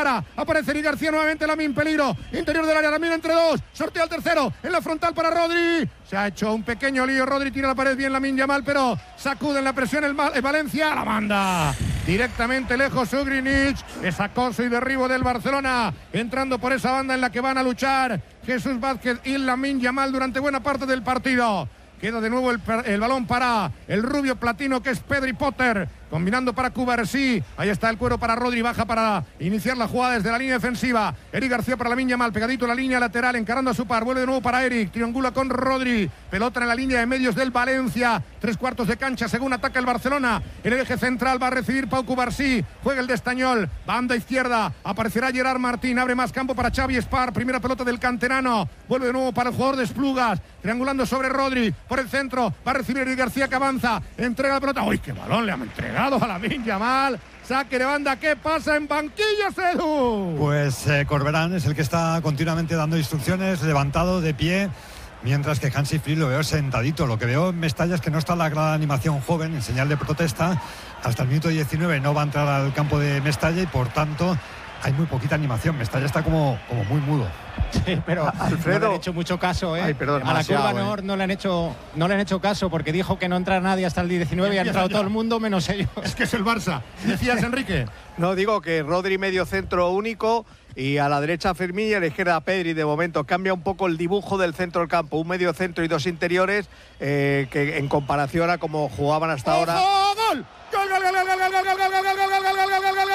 para. Aparece Eric García nuevamente. Lamine, peligro. Interior del área. Lamine entre dos. Sortea al tercero. En la frontal para Rodri. Se ha hecho un pequeño lío. Rodri tira la pared bien. Lamine Yamal, pero sacude en la presión el Valencia. La manda directamente lejos Ugrinic. Es acoso y derribo del Barcelona. Entrando por esa banda en la que van a luchar Jesús Vázquez y Lamine Yamal durante buena parte del partido. Queda de nuevo el balón para el rubio platino que es Pedri Potter, combinando para Cubarsí. Ahí está el cuero para Rodri, baja para iniciar la jugada desde la línea defensiva. Eric García para Lamine Yamal, pegadito a la línea lateral, encarando a su par, vuelve de nuevo para Eric, triangula con Rodri, pelota en la línea de medios del Valencia, 3/4 de cancha según ataca el Barcelona. En el eje central va a recibir Pau Cubarsí, juega el de Estañol, banda izquierda, aparecerá Gerard Martín, abre más campo para Xavi Espar, primera pelota del canterano, vuelve de nuevo para el jugador de Esplugas, triangulando sobre Rodri, por el centro, va a recibir Eric García que avanza, entrega la pelota, ¡uy, qué balón le han entregado a Lamine Yamal! Saque de banda, ¿qué pasa en banquillos, Edu? Pues Corberán es el que está continuamente dando instrucciones, levantado, de pie, mientras que Hansi Flick lo veo sentadito. Lo que veo en Mestalla es que no está la gran animación joven, en señal de protesta. Hasta el minuto 19 no va a entrar al campo de Mestalla y por tanto hay muy poquita animación. Mestalla está como muy mudo. Sí, pero Alfredo, no le han hecho mucho caso, Ay, perdón, a la curva Nord no le han hecho caso porque dijo que no entra nadie hasta el 19 y ha entrado todo el mundo menos ellos. Es que es el Barça. ¿Decías, Enrique? No, digo que Rodri medio centro único y a la derecha Fermín y a la izquierda Pedri. De momento cambia un poco el dibujo del centro del campo, un medio centro y dos interiores que en comparación a como jugaban hasta ahora. ¡Gol! ¡Gol, gol, gol, gol, gol, gol, gol, gol, gol, gol, gol, gol, gol, gol,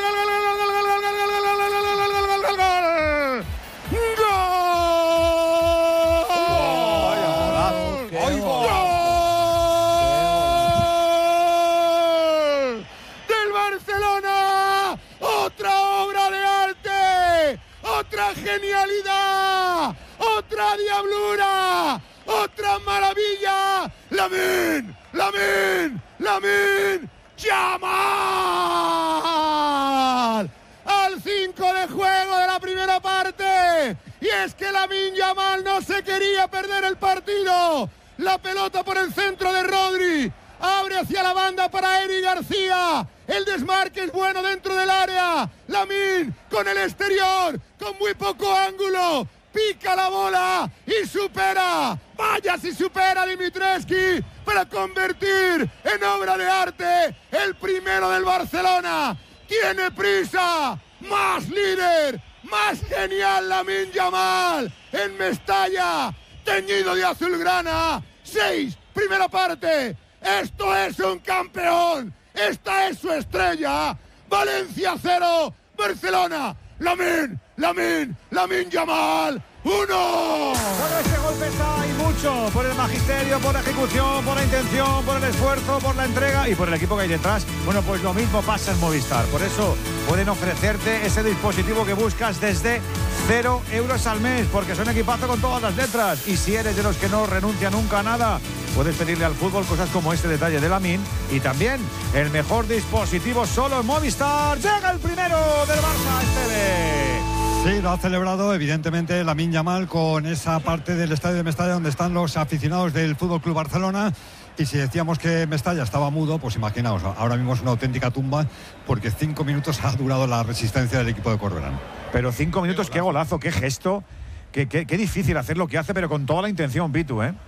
otra genialidad, otra diablura, otra maravilla. Lamine Yamal al 5 de juego de la primera parte, y es que Lamine Yamal no se quería perder el partido. La pelota por el centro de Rodri, abre hacia la banda para Eric García. El desmarque es bueno dentro del área. Lamine con el exterior, con muy poco ángulo, pica la bola y supera. Vaya si supera Dimitrescu para convertir en obra de arte el primero del Barcelona. Tiene prisa, más líder, más genial Lamine Yamal en Mestalla, teñido de azulgrana. 6, primera parte. Esto es un campeón. Esta es su estrella. Valencia 0, Barcelona. Lamine Yamal 1. Bueno, este gol pesa y mucho por el magisterio, por la ejecución, por la intención, por el esfuerzo, por la entrega y por el equipo que hay detrás. Bueno, pues lo mismo pasa en Movistar. Por eso pueden ofrecerte ese dispositivo que buscas desde 0 euros al mes, porque son equipazo con todas las letras. Y si eres de los que no renuncia nunca a nada, puedes pedirle al fútbol cosas como este detalle de Lamine y también el mejor dispositivo solo en Movistar. Llega el primero del Barça, Esteve. Sí, lo ha celebrado evidentemente Lamine Yamal con esa parte del estadio de Mestalla donde están los aficionados del FC Barcelona. Y si decíamos que Mestalla estaba mudo, pues imaginaos, ahora mismo es una auténtica tumba porque 5 minutos ha durado la resistencia del equipo de Corberán. Pero 5 minutos, qué golazo, qué gesto, qué difícil hacer lo que hace, pero con toda la intención, Pitu, ¿eh?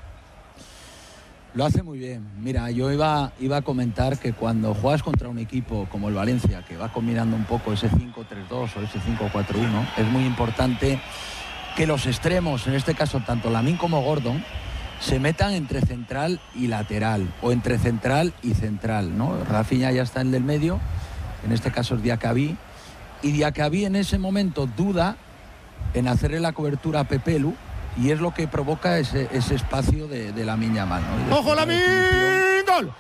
Lo hace muy bien. Mira, yo iba a comentar que cuando juegas contra un equipo como el Valencia, que va combinando un poco ese 5-3-2 o ese 5-4-1, es muy importante que los extremos, en este caso tanto Lamine como Gordon, se metan entre central y lateral, o entre central y central, ¿no? Rafinha ya está en el del medio, en este caso es Diakabi, y Diakabi en ese momento duda en hacerle la cobertura a Pepelu, y es lo que provoca ese espacio de Lamine Yamal, ¿no? ¡Ojo, Lamine! ¡Gol!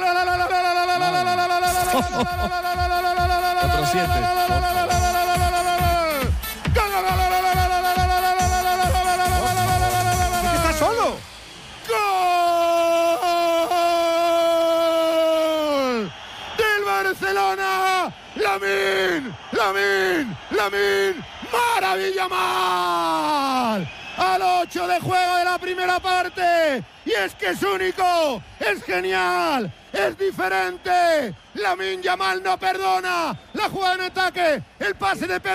Otro 7. ¡Está solo! ¡Gol! ¡Del Barcelona! ¡Lamine! ¡Maravilla mal! Al 8 de juego de la primera parte. Y es que es único, es genial, es diferente. Lamine Yamal no perdona. La jugada en ataque, el pase de Pedri.